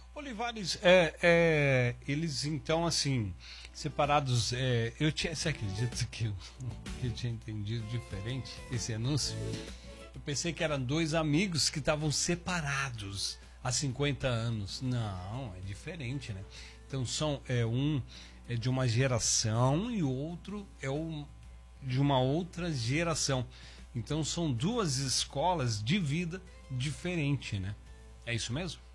Olivares, eles então assim, separados, você acredita que eu tinha entendido diferente esse anúncio? Eu pensei que eram dois amigos que estavam separados há 50 anos. Não, é diferente, né? Então um é de uma geração e o outro de uma outra geração. Então são duas escolas de vida diferentes, né? É isso mesmo?